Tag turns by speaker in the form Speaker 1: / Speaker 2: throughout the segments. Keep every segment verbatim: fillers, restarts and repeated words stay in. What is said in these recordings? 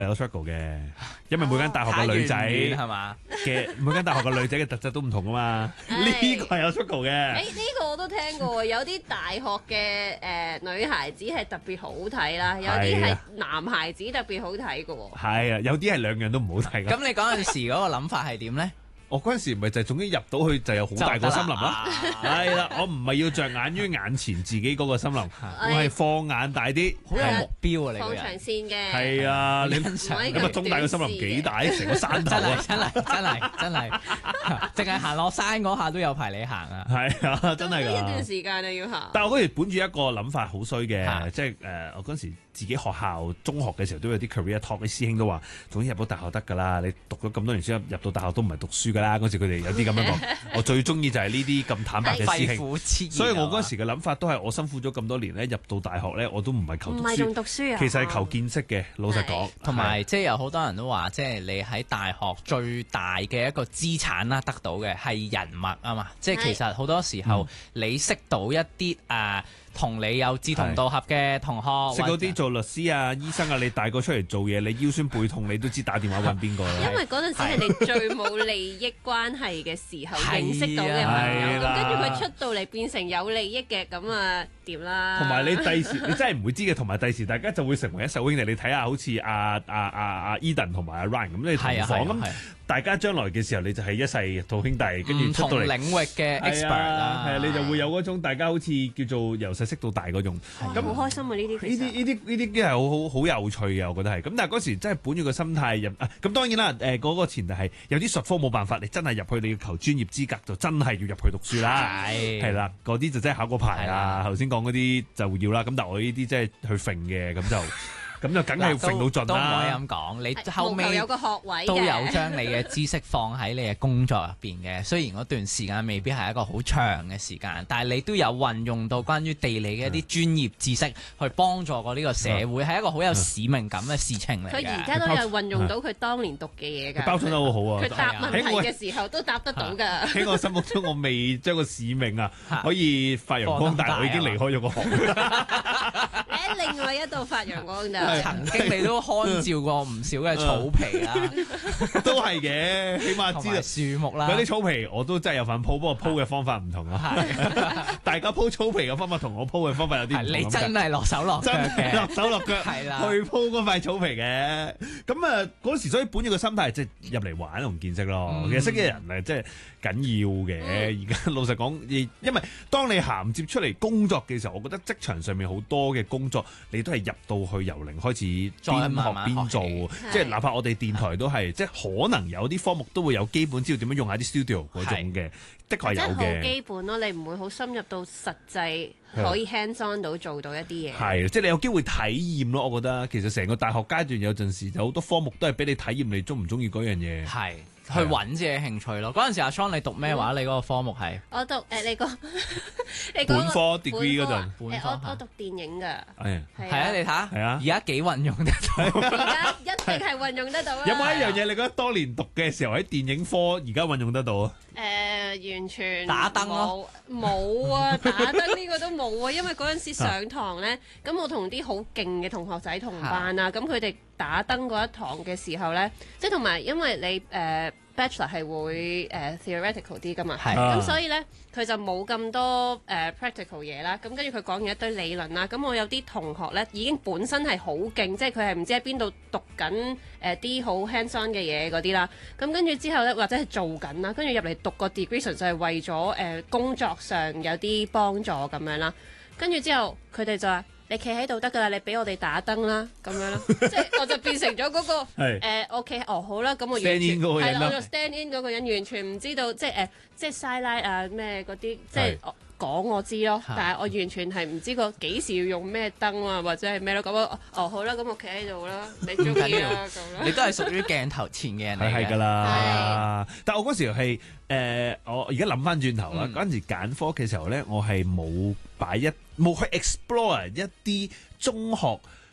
Speaker 1: 有 struggle 嘅，因為每間大學嘅女仔
Speaker 2: 係嘛
Speaker 1: 嘅每間大學嘅女仔嘅特質都唔同啊嘛，呢個係有 struggle 嘅。
Speaker 3: 誒呢個我都聽過，有啲大學嘅誒女孩子係特別好睇啦，有啲係男孩子特別好睇嘅喎。
Speaker 1: 係啊，有啲係兩樣都唔好睇㗎。
Speaker 2: 咁你嗰陣時嗰個諗法係點咧？
Speaker 1: 我嗰陣時咪就係總之入到去就有好大個森林啦，係啦，我唔係要着眼於眼前自己嗰個森林，我係放眼大啲，
Speaker 2: 好有目標啊！你個
Speaker 3: 放長
Speaker 2: 人
Speaker 3: 線嘅。
Speaker 1: 係啊，你
Speaker 2: 欣賞
Speaker 1: 咁啊，中大個森林幾大？成個山頭啊！
Speaker 2: 真係真係真係真係，淨係行落山嗰下都有排你行啊！
Speaker 1: 係啊，真係
Speaker 3: 一段
Speaker 1: 㗎。
Speaker 3: 時間啊要行。
Speaker 1: 但係我嗰時本住一個諗法好衰嘅，
Speaker 2: 嚇
Speaker 1: 即係誒，我嗰陣時自己學校中學嘅時候都有啲 career talk，啲師兄都話，總之入到大學得㗎啦，你讀咗咁多年書入到大學都唔係讀書㗎啦。嗰時佢哋有啲咁樣講，我最中意就係呢啲咁坦白嘅師
Speaker 2: 肺
Speaker 1: 兄。
Speaker 2: 腑之言，
Speaker 1: 所以我嗰時嘅諗法都係，我辛苦咗咁多年咧，入到大學咧，我都唔係求讀
Speaker 3: 唔係仲
Speaker 1: 書，
Speaker 3: 讀書啊？
Speaker 1: 其實係求見識嘅。老實講，
Speaker 2: 同埋即係有好多人都話，即係你喺大學最大嘅一個資產啦，得到嘅係人脈啊嘛。即係其實好多時候你識到一啲誒同你有志同道合嘅同學，
Speaker 1: 識到啲做律師啊、醫生啊，你大個出嚟做嘢，你腰酸背痛，你都知打電話揾邊個啦。
Speaker 3: 因為嗰陣時係你最冇利益關係嘅時候認識到嘅朋友，咁跟住佢出到嚟變成有利益嘅，咁啊掂啦。
Speaker 1: 同埋你第時你真係唔會知嘅，同埋第時大家就會成為一手兄弟。你睇下好似阿阿阿阿 Eden 同埋阿 Ryan 咁，你同房咁，大家將來嘅時候你就係一世做兄弟，跟住出到嚟
Speaker 2: 唔同領域嘅 expert 啦，
Speaker 1: 係啊，你就會有嗰種大家好似叫做由細識到大嗰種。
Speaker 3: 咁好開心啊！呢啲
Speaker 1: 呢啲呢啲呢啲係好好好有趣嘅，我覺得係。咁但係嗰時真係本住個心態入啊，咁當然啦，誒嗰個前提係有啲術科冇辦法，你真係入去你要求專業資格，就真係要入去讀書啦。
Speaker 2: 係
Speaker 1: 係啦，嗰啲就真係考個牌
Speaker 2: 係
Speaker 1: 啊。
Speaker 2: 啦
Speaker 1: 頭先講嗰啲就要啦。咁但係我呢啲真係去揈嘅，咁就咁就梗係揈到盡
Speaker 2: 都唔可以
Speaker 1: 啦。
Speaker 2: 咁講，你後尾
Speaker 3: 有個學位
Speaker 2: 都有將你嘅知識放喺你嘅工作入邊嘅。雖然嗰段時間未必係一個好長嘅時間，但係你都有運用到關於地理嘅一啲專業知識去幫助過呢個社會，係一個好有使命感嘅事情嚟嘅。
Speaker 3: 佢而家都有運用到佢當年讀嘅嘢㗎。
Speaker 1: 包裝得好好啊！
Speaker 3: 佢答問題嘅時候都答得到㗎。
Speaker 1: 喺我心目中，我未將個使命啊可以發揚光大，我已經離開咗個行。
Speaker 3: 你喺另外一度發揚光大。
Speaker 2: 曾經你都看照過唔少嘅草皮啦，
Speaker 1: 都係嘅，起碼知道
Speaker 2: 樹木啦。
Speaker 1: 嗰啲草皮我都真係有份鋪，不過鋪嘅方法唔同啊。大家鋪草皮嘅方法同我鋪嘅方法有啲唔同。
Speaker 2: 你真係落手落腳嘅，
Speaker 1: 落手落腳
Speaker 2: 係啦，
Speaker 1: 去鋪嗰塊草皮嘅。咁啊嗰時所以本住個心態即係入嚟玩同見識咯。其實識嘅人誒即係緊要嘅。而家老實講，因為當你銜接出嚟工作嘅時候，我覺得職場上面好多嘅工作，你都係入到去由零開始邊學邊做，即係哪怕我哋電台都係，即係可能有啲科目都會有基本知道點樣用下啲 studio 嗰種嘅，的確係有嘅。
Speaker 3: 即係好基本咯，你唔會好深入到實際可以 hands on 到做到一啲嘢。
Speaker 1: 係，即係你有機會體驗咯。我覺得其實成個大學階段有陣時有好多科目都係俾你體驗，你中唔中意嗰樣嘢。
Speaker 2: 係。去揾自己興趣咯。嗰陣時阿 Sean 你讀咩話？你嗰個科目係？
Speaker 3: 我讀誒你個你
Speaker 1: 本科 degree 嗰陣，
Speaker 3: 誒我我讀電影㗎。
Speaker 1: 係
Speaker 2: 係啊，你睇下，
Speaker 1: 係啊，
Speaker 2: 而家幾運用得到？
Speaker 3: 而家一定係運用得到啦。
Speaker 1: 有冇一樣嘢你覺得當年讀嘅時候喺電影科而家運用得到啊？
Speaker 3: 誒完全
Speaker 2: 打燈咯，
Speaker 3: 冇啊！打燈呢個都冇啊，因為嗰陣時上堂咧，咁我同啲好勁嘅同學仔同班啊，咁佢哋打燈嗰一堂嘅時候咧，即係同埋因為你誒 Bachelor 係會誒 theoretical 啲㗎嘛，咁所以咧佢就冇咁多誒 practical 嘢啦。咁跟住佢講完一堆理論啦，咁我有啲同學咧已經本身係好勁，即係佢係唔知喺邊度讀緊誒啲好 hands on 嘅嘢嗰啲啦。咁跟住之後咧，或者係做緊啦，跟住入嚟讀個 degree 就係為咗誒、呃、工作上有啲幫助咁樣啦。跟住之後佢哋就話：你企喺度得㗎啦，你俾我哋打燈啦，咁樣啦。即係我就變成咗嗰、那個誒、呃、OK 哦好啦，咁我完全係啦，我就 stand in 嗰個人完全唔知道，即係誒、呃、即係 sideline 啊咩嗰啲，即係講我知咯，但係我完全係唔知個幾時要用咩燈啊，或者係咩咯。咁我哦好啦，咁我企喺度啦，你中意啦咁啦。
Speaker 2: 你都係屬於鏡頭前嘅人嚟嘅，
Speaker 1: 係㗎啦。但係我嗰時係誒、呃，我而家諗翻轉頭啦，嗰陣、嗯、時揀科嘅時候咧，我係冇擺一冇去 explore 一啲中學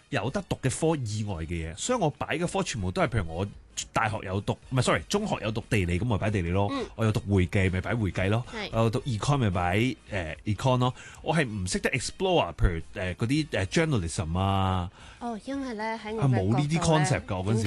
Speaker 1: 有得讀嘅科以外嘅嘢，所以我擺嘅科全部都係譬如我大學有讀，唔係 sorry，中學有讀地理咁咪擺地理咯，
Speaker 3: 嗯
Speaker 1: 我有讀會計咪擺會計咯，
Speaker 3: 係
Speaker 1: 我有讀 econ 咪擺誒 econ 咯，我係唔識得 explore，譬如誒嗰啲誒 journalism 啊，
Speaker 3: 哦，因為咧喺我
Speaker 1: 係
Speaker 3: 嘅
Speaker 1: 冇呢啲
Speaker 3: 角度呢
Speaker 1: concept 㗎，我嗰陣時